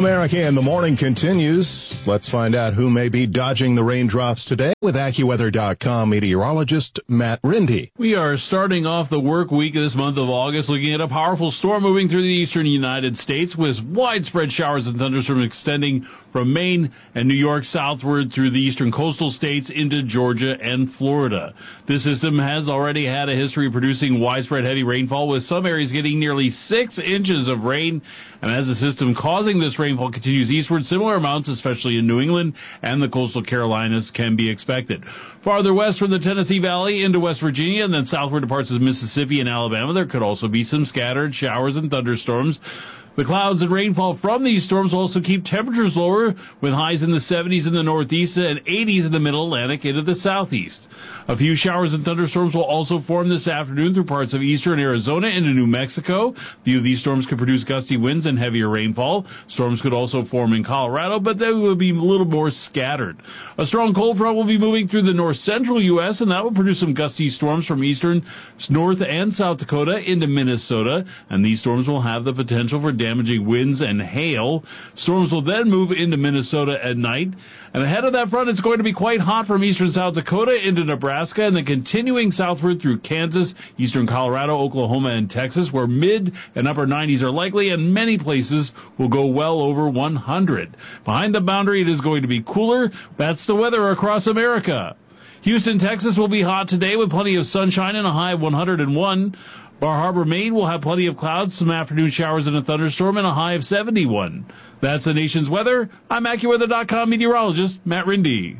America in the Morning continues. Let's find out who may be dodging the raindrops today with AccuWeather.com meteorologist Matt Rindy. We are starting off the work week of this month of August looking at a powerful storm moving through the eastern United States with widespread showers and thunderstorms extending from Maine and New York southward through the eastern coastal states into Georgia and Florida. This system has already had a history of producing widespread heavy rainfall, with some areas getting nearly 6 inches of rain. And as the system causing this rainfall continues eastward, similar amounts, especially in New England and the coastal Carolinas, can be expected. Farther west from the Tennessee Valley into West Virginia and then southward to parts of Mississippi and Alabama, there could also be some scattered showers and thunderstorms. The clouds and rainfall from these storms will also keep temperatures lower, with highs in the 70s in the northeast and 80s in the middle Atlantic into the southeast. A few showers and thunderstorms will also form this afternoon through parts of eastern Arizona into New Mexico. A few of these storms could produce gusty winds and heavier rainfall. Storms could also form in Colorado, but they will be a little more scattered. A strong cold front will be moving through the north-central U.S., and that will produce some gusty storms from eastern, north, and South Dakota into Minnesota. And these storms will have the potential for damaging winds and hail. Storms will then move into Minnesota at night. And ahead of that front, it's going to be quite hot from eastern South Dakota into Nebraska and then continuing southward through Kansas, eastern Colorado, Oklahoma, and Texas, where mid and upper 90s are likely, and many places will go well over 100. Behind the boundary, it is going to be cooler. That's the weather across America. Houston, Texas will be hot today with plenty of sunshine and a high of 101. Bar Harbor, Maine will have plenty of clouds, some afternoon showers and a thunderstorm, and a high of 71. That's the nation's weather. I'm AccuWeather.com meteorologist Matt Rindy.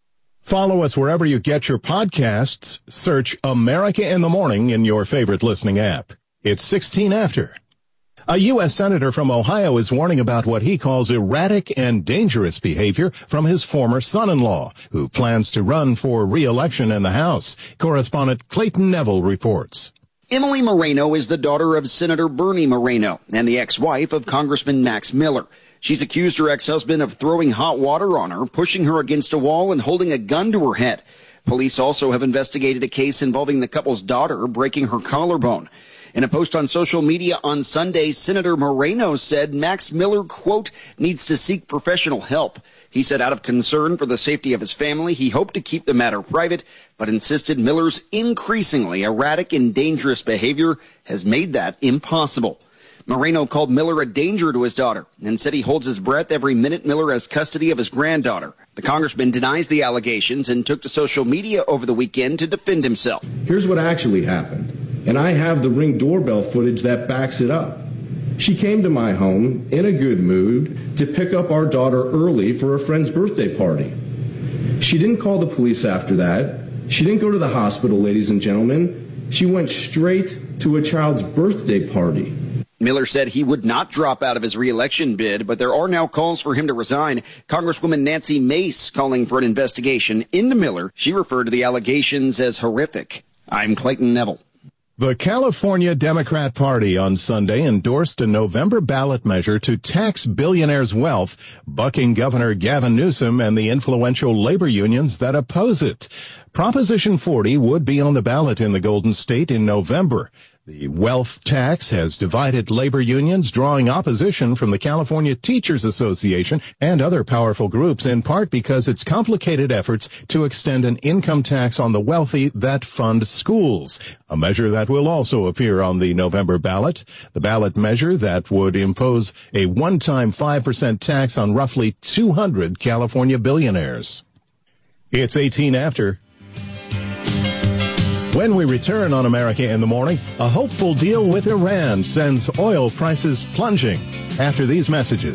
Follow us wherever you get your podcasts. Search America in the Morning in your favorite listening app. It's 16 after. A U.S. Senator from Ohio is warning about what he calls erratic and dangerous behavior from his former son-in-law, who plans to run for re-election in the House. Correspondent Clayton Neville reports. Emily Moreno is the daughter of Senator Bernie Moreno and the ex-wife of Congressman Max Miller. She's accused her ex-husband of throwing hot water on her, pushing her against a wall, and holding a gun to her head. Police also have investigated a case involving the couple's daughter breaking her collarbone. In a post on social media on Sunday, Senator Moreno said Max Miller, quote, needs to seek professional help. He said out of concern for the safety of his family, he hoped to keep the matter private, but insisted Miller's increasingly erratic and dangerous behavior has made that impossible. Moreno called Miller a danger to his daughter and said he holds his breath every minute Miller has custody of his granddaughter. The congressman denies the allegations and took to social media over the weekend to defend himself. Here's what actually happened, and I have the Ring doorbell footage that backs it up. She came to my home in a good mood to pick up our daughter early for a friend's birthday party. She didn't call the police after that. She didn't go to the hospital, ladies and gentlemen. She went straight to a child's birthday party. Miller said he would not drop out of his re-election bid, but there are now calls for him to resign. Congresswoman Nancy Mace calling for an investigation into Miller. She referred to the allegations as horrific. I'm Clayton Neville. The California Democrat Party on Sunday endorsed a November ballot measure to tax billionaires' wealth, bucking Governor Gavin Newsom and the influential labor unions that oppose it. Proposition 40 would be on the ballot in the Golden State in November. The wealth tax has divided labor unions, drawing opposition from the California Teachers Association and other powerful groups, in part because its complicated efforts to extend an income tax on the wealthy that fund schools, a measure that will also appear on the November ballot. The ballot measure that would impose a one-time 5% tax on roughly 200 California billionaires. It's 18 after. When we return on America in the Morning, a hopeful deal with Iran sends oil prices plunging after these messages.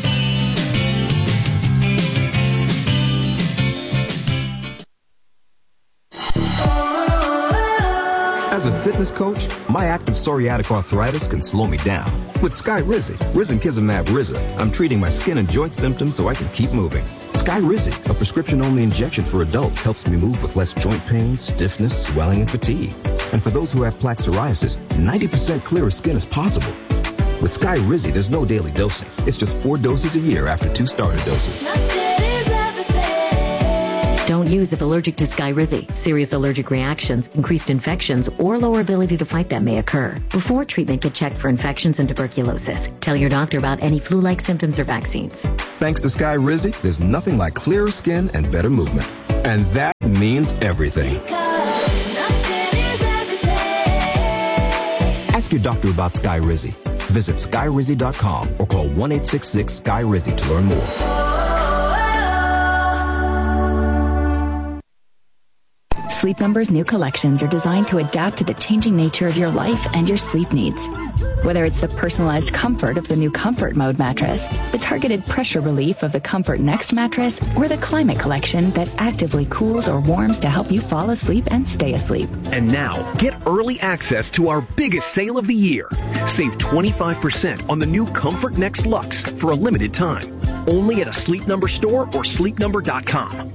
As a fitness coach, my active psoriatic arthritis can slow me down. With Skyrizi, Risankizumab Riza, I'm treating my skin and joint symptoms so I can keep moving. Skyrizi, a prescription-only injection for adults, helps me move with less joint pain, stiffness, swelling, and fatigue. And for those who have plaque psoriasis, 90% clearer skin is possible. With Skyrizi, there's no daily dosing. It's just 4 doses a year after 2 starter doses. Don't use if allergic to Skyrizi. Serious allergic reactions, increased infections, or lower ability to fight them may occur. Before treatment, get checked for infections and tuberculosis. Tell your doctor about any flu-like symptoms or vaccines. Thanks to Skyrizi, there's nothing like clearer skin and better movement. And that means everything. Ask your doctor about Skyrizi. Visit Skyrizi.com or call 1-866-SKY-RIZZI to learn more. Sleep Number's new collections are designed to adapt to the changing nature of your life and your sleep needs. Whether it's the personalized comfort of the new Comfort Mode mattress, the targeted pressure relief of the Comfort Next mattress, or the Climate Collection that actively cools or warms to help you fall asleep and stay asleep. And now, get early access to our biggest sale of the year. Save 25% on the new Comfort Next Luxe for a limited time. Only at a Sleep Number store or sleepnumber.com.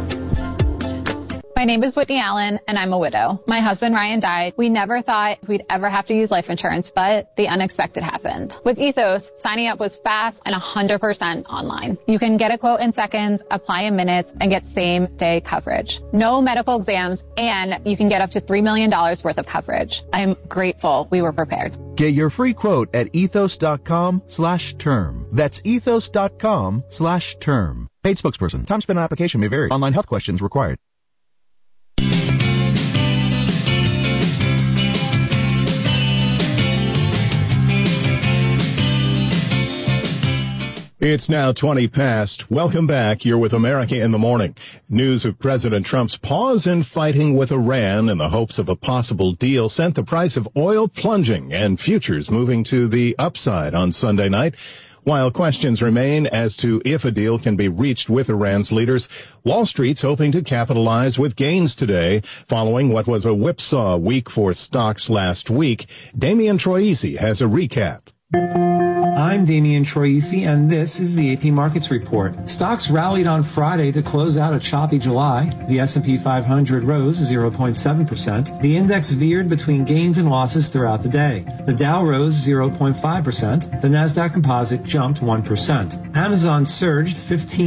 My name is Whitney Allen, and I'm a widow. My husband, Ryan, died. We never thought we'd ever have to use life insurance, but the unexpected happened. With Ethos, signing up was fast and 100% online. You can get a quote in seconds, apply in minutes, and get same-day coverage. No medical exams, and you can get up to $3 million worth of coverage. I'm grateful we were prepared. Get your free quote at ethos.com/term. That's ethos.com/term. Paid spokesperson. Time spent on application may vary. Online health questions required. It's now 20 past. Welcome back. You're with America in the Morning. News of President Trump's pause in fighting with Iran in the hopes of a possible deal sent the price of oil plunging and futures moving to the upside on Sunday night. While questions remain as to if a deal can be reached with Iran's leaders, Wall Street's hoping to capitalize with gains today following what was a whipsaw week for stocks last week. Damian Troisi has a recap. I'm Damian Troisi, and this is the AP Markets Report. Stocks rallied on Friday to close out a choppy July. The S&P 500 rose 0.7%. The index veered between gains and losses throughout the day. The Dow rose 0.5%. The Nasdaq Composite jumped 1%. Amazon surged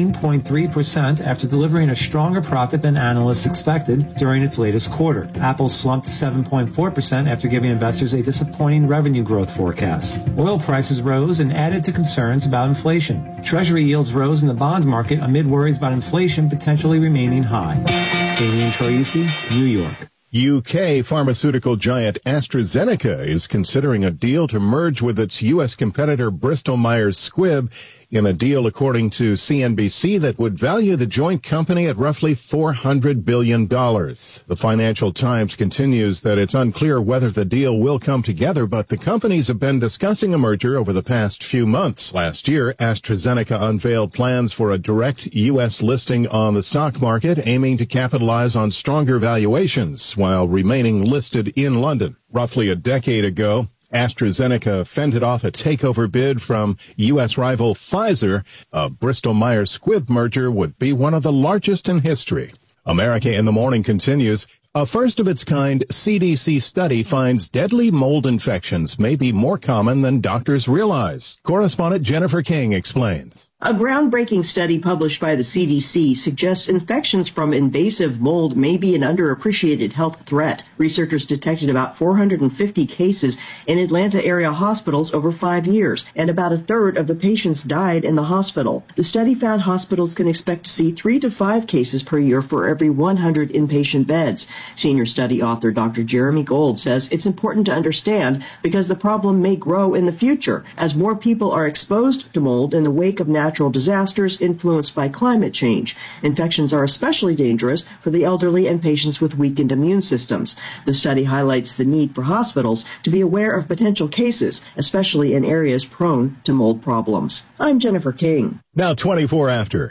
15.3% after delivering a stronger profit than analysts expected during its latest quarter. Apple slumped 7.4% after giving investors a disappointing revenue growth forecast. Oil prices rose and added to concerns about inflation. Treasury yields rose in the bond market amid worries about inflation potentially remaining high. Damian Troisi, New York. UK pharmaceutical giant AstraZeneca is considering a deal to merge with its U.S. competitor Bristol-Myers Squibb in a deal, according to CNBC, that would value the joint company at roughly $400 billion. The Financial Times continues that it's unclear whether the deal will come together, but the companies have been discussing a merger over the past few months. Last year, AstraZeneca unveiled plans for a direct U.S. listing on the stock market, aiming to capitalize on stronger valuations while remaining listed in London. Roughly a decade ago, AstraZeneca fended off a takeover bid from U.S. rival Pfizer. A Bristol-Myers Squibb merger would be one of the largest in history. America in the Morning continues. A first-of-its-kind CDC study finds deadly mold infections may be more common than doctors realize. Correspondent Jennifer King explains. A groundbreaking study published by the CDC suggests infections from invasive mold may be an underappreciated health threat. Researchers detected about 450 cases in Atlanta area hospitals over 5 years, and about a third of the patients died in the hospital. The study found hospitals can expect to see 3 to 5 cases per year for every 100 inpatient beds. Senior study author Dr. Jeremy Gold says it's important to understand because the problem may grow in the future as more people are exposed to mold in the wake of natural disasters influenced by climate change. Infections are especially dangerous for the elderly and patients with weakened immune systems. The study highlights the need for hospitals to be aware of potential cases, especially in areas prone to mold problems. I'm Jennifer King. Now 24 after.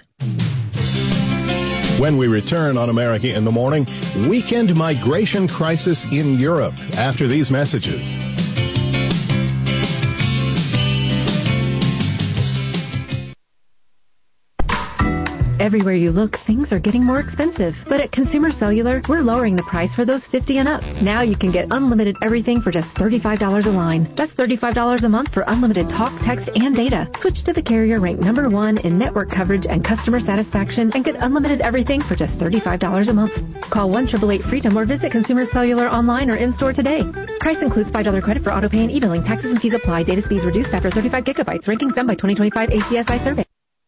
When we return on America in the Morning, weekend migration crisis in Europe after these messages. everywhere you look, things are getting more expensive. But at Consumer Cellular, we're lowering the price for those 50 and up. Now you can get unlimited everything for just $35 a line. That's $35 a month for unlimited talk, text, and data. Switch to the carrier ranked #1 in network coverage and customer satisfaction and get unlimited everything for just $35 a month. Call 1-888-FREEDOM or visit Consumer Cellular online or in-store today. Price includes $5 credit for auto pay and e-billing. Taxes and fees apply. Data speeds reduced after 35 gigabytes. Rankings done by 2025 ACSI survey.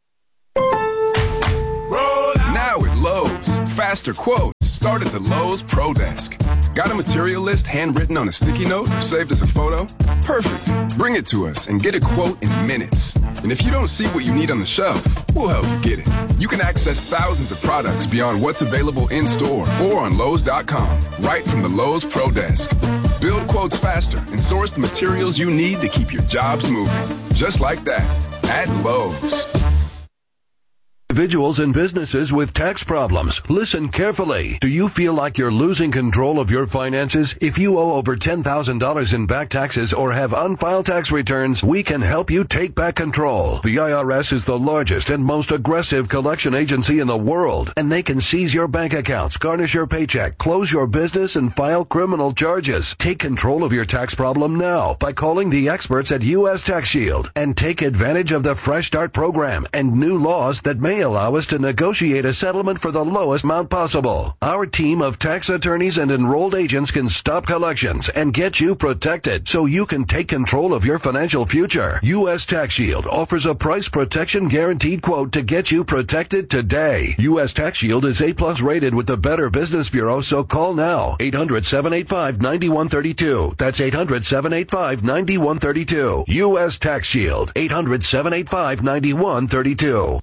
Now at Lowe's, faster quotes start at the Lowe's Pro Desk. Got a material list handwritten on a sticky note or saved as a photo? Perfect. Bring it to us and get a quote in minutes. And if you don't see what you need on the shelf, we'll help you get it. You can access thousands of products beyond what's available in store or on Lowe's.com, right from the Lowe's Pro Desk. Build quotes faster and source the materials you need to keep your jobs moving. Just like that, at Lowe's. Individuals and businesses with tax problems, listen carefully. Do you feel like you're losing control of your finances? If you owe over $10,000 in back taxes or have unfiled tax returns, we can help you take back control. The IRS is the largest and most aggressive collection agency in the world, and they can seize your bank accounts, garnish your paycheck, close your business, and file criminal charges. Take control of your tax problem now by calling the experts at U.S. Tax Shield and take advantage of the Fresh Start program and new laws that may allow us to negotiate a settlement for the lowest amount possible. Our team of tax attorneys and enrolled agents can stop collections and get you protected so you can take control of your financial future. U.S. Tax Shield offers a price protection guaranteed quote to get you protected today. U.S. Tax Shield is A+ rated with the Better Business Bureau, so call now. 800-785-9132. That's 800-785-9132. U.S. Tax Shield. 800-785-9132.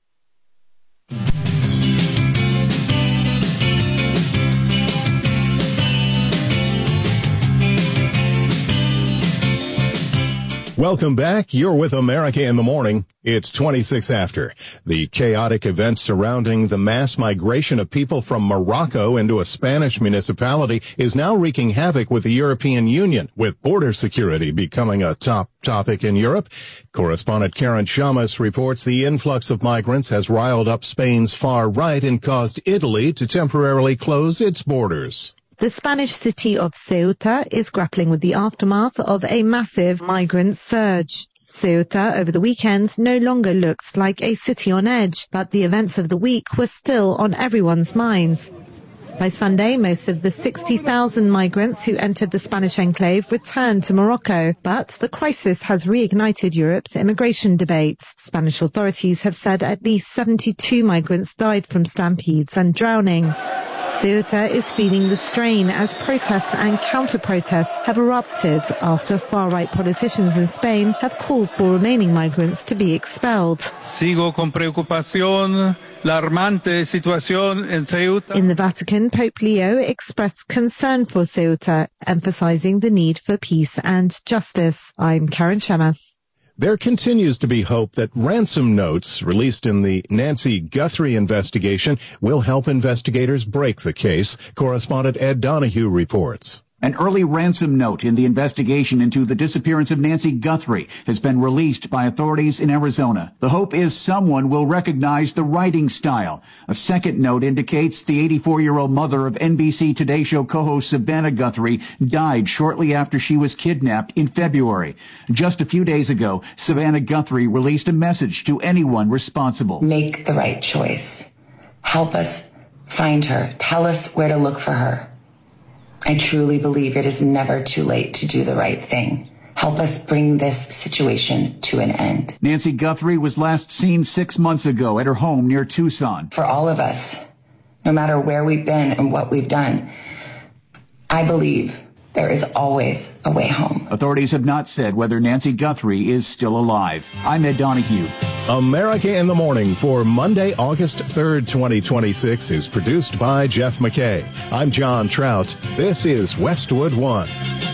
Welcome back. You're with America in the Morning. It's 26 after. The chaotic events surrounding the mass migration of people from Morocco into a Spanish municipality is now wreaking havoc with the European Union, with border security becoming a top topic in Europe. Correspondent Karen Shamas reports the influx of migrants has riled up Spain's far right and caused Italy to temporarily close its borders. The Spanish city of Ceuta is grappling with the aftermath of a massive migrant surge. Ceuta over the weekend no longer looks like a city on edge, but the events of the week were still on everyone's minds. By Sunday, most of the 60,000 migrants who entered the Spanish enclave returned to Morocco, but the crisis has reignited Europe's immigration debates. Spanish authorities have said at least 72 migrants died from stampedes and drowning. Ceuta is feeling the strain as protests and counter-protests have erupted after far-right politicians in Spain have called for remaining migrants to be expelled. Sigo con preocupación la alarmante situación en Ceuta. In the Vatican, Pope Leo expressed concern for Ceuta, emphasizing the need for peace and justice. I'm Karen Shamas. There continues to be hope that ransom notes released in the Nancy Guthrie investigation will help investigators break the case. Correspondent Ed Donahue reports. An early ransom note in the investigation into the disappearance of Nancy Guthrie has been released by authorities in Arizona. The hope is someone will recognize the writing style. A second note indicates the 84-year-old mother of NBC Today Show co-host Savannah Guthrie died shortly after she was kidnapped in February. Just a few days ago, Savannah Guthrie released a message to anyone responsible. Make the right choice. Help us find her. Tell us where to look for her. I truly believe it is never too late to do the right thing. Help us bring this situation to an end. Nancy Guthrie was last seen 6 months ago at her home near Tucson. For all of us, no matter where we've been and what we've done, I believe there is always a way home. Authorities have not said whether Nancy Guthrie is still alive. I'm Ed Donahue. America in the Morning for Monday, August 3rd, 2026 is produced by Jeff McKay. I'm John Trout. This is Westwood One.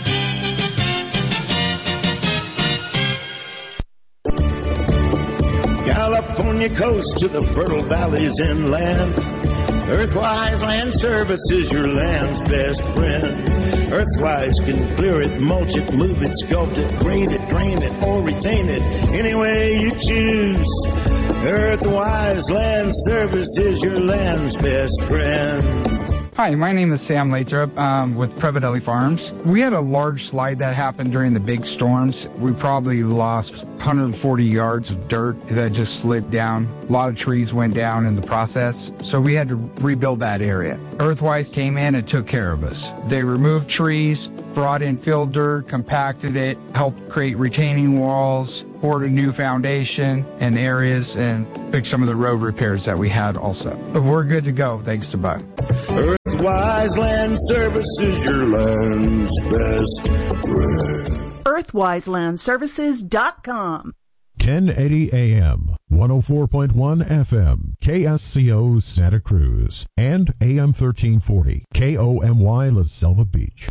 California coast to the fertile valleys inland. Earthwise Land Service is your land's best friend. Earthwise can clear it, mulch it, move it, sculpt it, grade it, drain it, or retain it any way you choose. Earthwise Land Service is your land's best friend. Hi, my name is Sam Lathrop with Prevadelli Farms. We had a large slide that happened during the big storms. We probably lost 140 yards of dirt that just slid down. A lot of trees went down in the process, so we had to rebuild that area. Earthwise came in and took care of us. They removed trees, brought in fill dirt, compacted it, helped create retaining walls, poured a new foundation in areas, and fixed some of the road repairs that we had also. But we're good to go, thanks to Buck. Earthwise Land Service is your land's best friend. EarthwiseLandServices.com. 1080 AM, 104.1 FM, KSCO Santa Cruz, and AM 1340, KOMY La Selva Beach.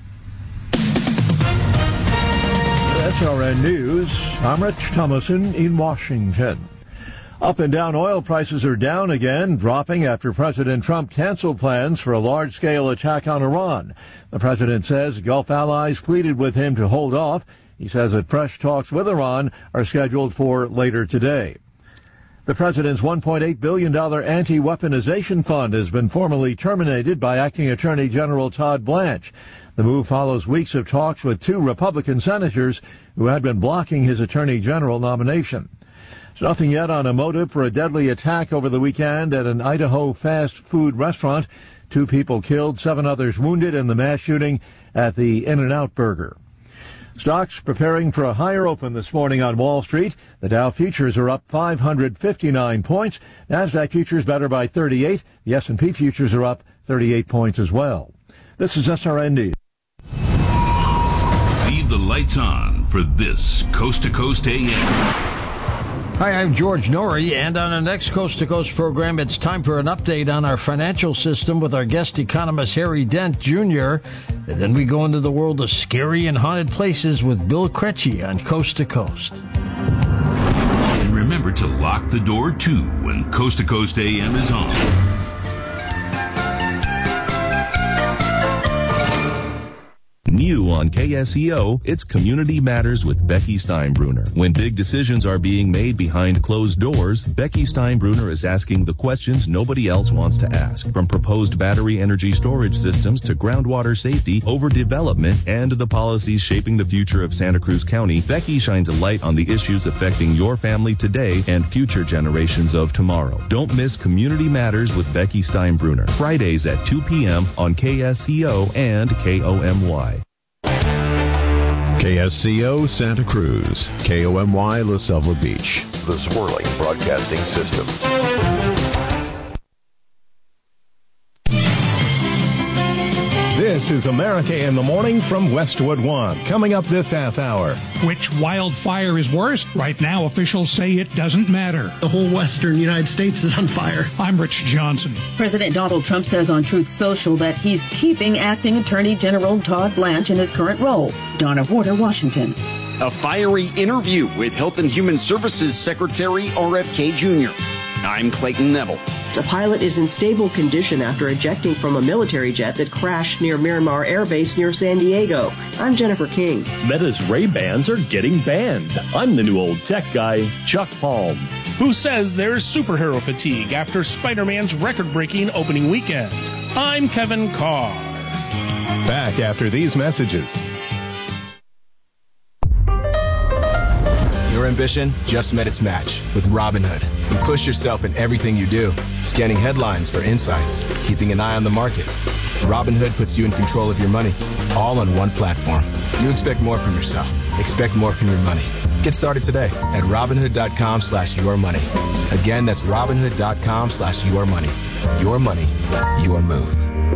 SRN News, I'm Rich Thomason in Washington. Up and down oil prices are down again, dropping after President Trump canceled plans for a large-scale attack on Iran. The president says Gulf allies pleaded with him to hold off. He says that fresh talks with Iran are scheduled for later today. The president's $1.8 billion anti-weaponization fund has been formally terminated by Acting Attorney General Todd Blanche. The move follows weeks of talks with two Republican senators who had been blocking his Attorney General nomination. There's nothing yet on a motive for a deadly attack over the weekend at an Idaho fast food restaurant. 2 people killed, 7 others wounded in the mass shooting at the In-N-Out Burger. Stocks preparing for a higher open this morning on Wall Street. The Dow futures are up 559 points. NASDAQ futures better by 38. The S&P futures are up 38 points as well. This is SRN News. Leave the lights on for this Coast to Coast AM. Hi, I'm George Norrie, and on our next Coast to Coast program, it's time for an update on our financial system with our guest economist, Harry Dent, Jr., and then we go into the world of scary and haunted places with Bill Crecci on Coast to Coast. And remember to lock the door, too, when Coast to Coast AM is on. New on KSEO, it's Community Matters with Becky Steinbruner. When big decisions are being made behind closed doors, Becky Steinbruner is asking the questions nobody else wants to ask. From proposed battery energy storage systems to groundwater safety, overdevelopment, and the policies shaping the future of Santa Cruz County, Becky shines a light on the issues affecting your family today and future generations of tomorrow. Don't miss Community Matters with Becky Steinbruner. Fridays at 2 p.m. on KSEO and KOMY. KSCO Santa Cruz, KOMY La Selva Beach. The Swirling Broadcasting System. This is America in the Morning from Westwood One. Coming up this half hour. Which wildfire is worst? Right now, officials say it doesn't matter. The whole western United States is on fire. I'm Rich Johnson. President Donald Trump says on Truth Social that he's keeping Acting Attorney General Todd Blanche in his current role. Donna Warder, Washington. A fiery interview with Health and Human Services Secretary RFK Jr. I'm Clayton Neville. A pilot is in stable condition after ejecting from a military jet that crashed near Miramar Air Base near San Diego. I'm Jennifer King. Meta's Ray-Bans are getting banned. I'm the new old tech guy, Chuck Palm. Who says there's superhero fatigue after Spider-Man's record-breaking opening weekend? I'm Kevin Carr. Back after these messages. Your ambition just met its match with Robinhood. You push yourself in everything you do, scanning headlines for insights, keeping an eye on the market. Robinhood puts you in control of your money, all on one platform. You expect more from yourself. Expect more from your money. Get started today at Robinhood.com/yourmoney. Again, that's Robinhood.com/yourmoney. Your money, your move.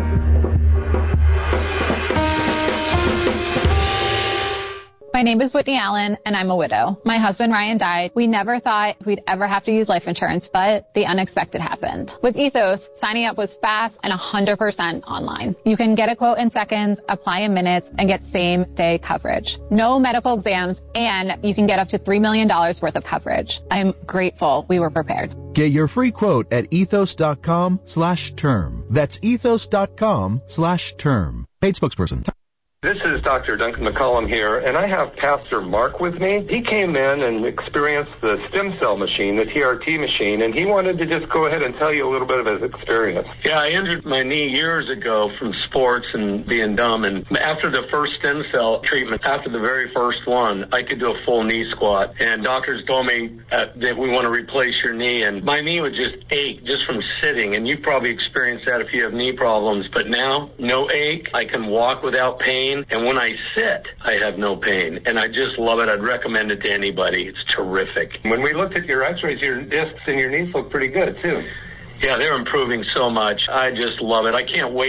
My name is Whitney Allen, and I'm a widow. My husband, Ryan, died. We never thought we'd ever have to use life insurance, but the unexpected happened. With Ethos, signing up was fast and 100% online. You can get a quote in seconds, apply in minutes, and get same-day coverage. No medical exams, and you can get up to $3 million worth of coverage. I'm grateful we were prepared. Get your free quote at ethos.com/term. That's ethos.com/term. Paid spokesperson. This is Dr. Duncan McCollum here, and I have Pastor Mark with me. He came in and experienced the stem cell machine, the TRT machine, and he wanted to just go ahead and tell you a little bit of his experience. Yeah, I injured my knee years ago from sports and being dumb, and after the first stem cell treatment, after the very first one, I could do a full knee squat, and doctors told me that we want to replace your knee, and my knee would just ache just from sitting, and you probably experienced that if you have knee problems, but now, no ache, I can walk without pain. And when I sit, I have no pain. And I just love it. I'd recommend it to anybody. It's terrific. When we looked at your x-rays, your discs and your knees look pretty good, too. Yeah, they're improving so much. I just love it. I can't wait